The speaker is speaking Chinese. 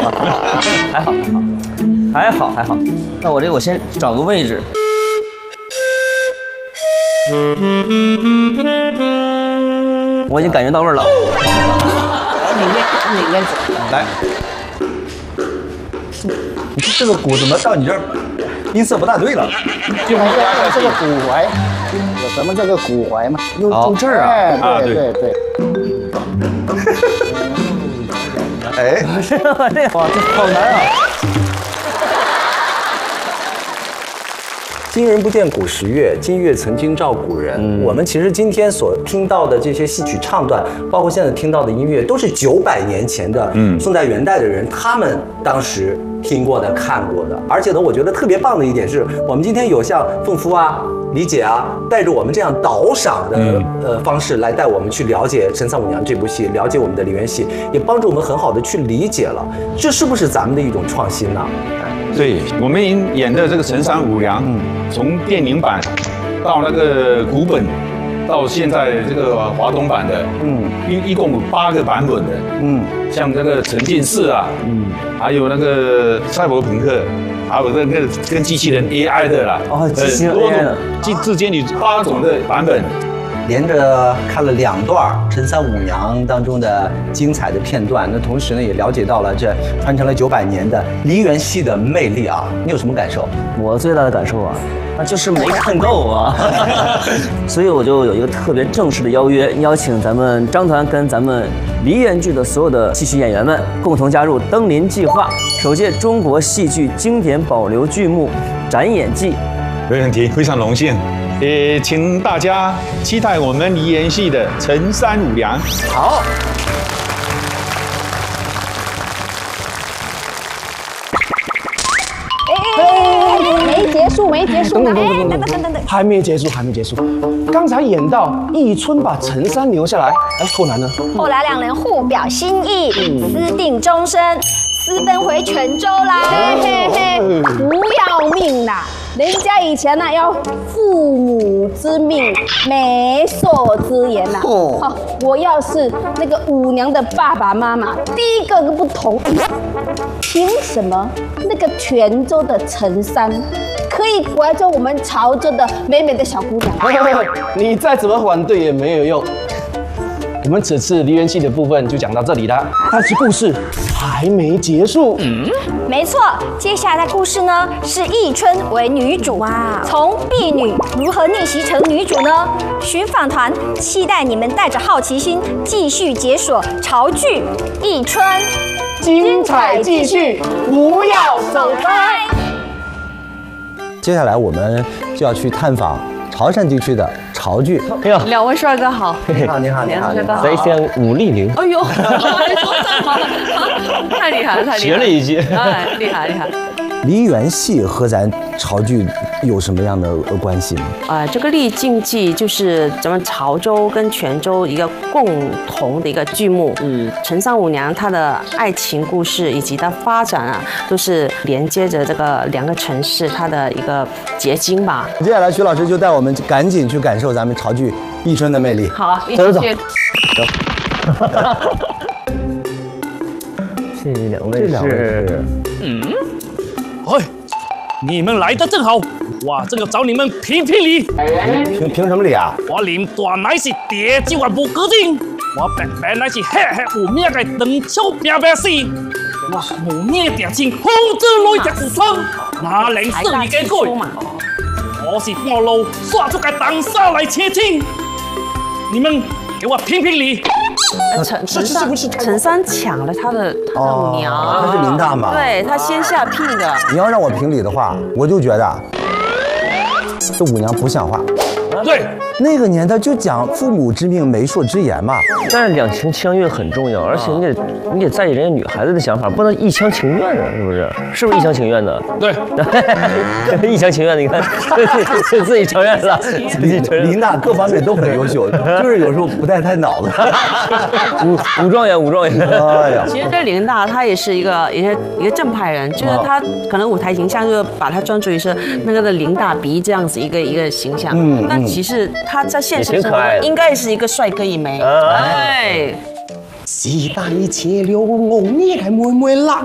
还好。那我先找个位置。我已经感觉到味儿了。 你来，这个鼓怎么到你这儿音色不大对了？ 就是这个骨怀，有什么叫做骨怀吗？ 用这儿啊？ 哎，对。 哎， 哇，这好难啊！ 今人不见古时月，今月曾经照古人。我们其实今天所听到的这些戏曲唱段，包括现在听到的音乐，都是900年前的宋代元代的人，他们当时听过的、看过的。而且呢，我觉得特别棒的一点是，我们今天有像凤夫啊、李姐啊，带着我们这样导赏的方式来带我们去了解《陈三五娘》这部戏，了解我们的梨园戏，也帮助我们很好的去理解了。这是不是咱们的一种创新呢？ 对，我们演的这个《陈三五娘》，从电影版到那个古本，到现在这个华东版的，一共有8个版本的，像这个沉浸式啊，还有那个赛博朋克，还有那个跟机器人 AI 的啦， 机器人 AI 的， 之间有8种的版本。 连着看了2段《陈三五娘》当中的精彩的片段，那同时呢也了解到了这传承了900年的梨园戏的魅力啊！你有什么感受？ 我最大的感受啊，那就是没看够啊，所以我就有一个特别正式的邀约，邀请咱们张团跟咱们梨园剧的所有的戏曲演员们共同加入登临计划，首届中国戏剧经典保留剧目展演季。 没问题，非常荣幸。请大家期待我们梨园戏的《陈三五娘》。 好。 没结束呢！等， 还没结束。刚才演到义春把陈三留下来，后来呢？ 后来2人互表心意，私定终身，私奔回泉州啦！不要命啦！人家以前呢要父母之命，媒妁之言呐。我要是那个五娘的爸爸妈妈，第一个都不同意。凭什么那个泉州的陈三可以怀着我们潮州的美美的小姑娘？ 你再怎么反对也没有用。我们此次梨园戏的部分就讲到这里了，但是故事还没结束。 没错，接下来的故事呢是义春为女主，从婢女如何逆袭成女主呢？寻访团期待你们带着好奇心继续解锁潮剧义春， 精彩继续，不要走开。 接下来我们就要去探访潮汕地区的潮剧。 哎呦，2位帅哥好！ 你好。 飞仙武丽玲。哎呦，太厉害了！ 学了一句， 哎，厉害。 梨园戏和咱潮剧有什么样的关系吗？ 这个丽境记就是咱们潮州跟泉州一个共同的一个剧目。陈三五娘她的爱情故事以及她发展啊，都是连接着这个2个城市它的一个结晶吧。 接下来徐老师就带我们赶紧去感受咱们潮剧义春的魅力。 好啊，一起去。 这2位是。 哎，你们来的正好，我这个找你们评理。 评什么理啊？ 我连段乃是地基还无决定，我本乃是黑有名的长秋拼戏，我无名定情，好之来只古村，哪能是你嘅改？我是半路刷出个当杀来切清，你们给我评理。 陈三抢了他的五娘， 他是林大嘛？ 对，他先下聘的。 你要让我评理的话，我就觉得这五娘不像话。 对， 那个年代就讲父母之命，媒妁之言嘛。 但是两情相悦很重要，而且你得在意人家女孩子的想法，不能一厢情愿的，是不是？是不是一厢情愿的？ 对， 一厢情愿的，你看自己承认了，自己承认。 林大各方面都很优秀，就是有时候不带太脑子。 武状元。 哎呀， 其实这林大他也是一个正派人，就是他可能舞台形象就把他专注于是那个的林大鼻这样子一个形象，但其实他在现实生活应该是一个帅哥一枚。哎， 时代車了，我呢係妹妹啦。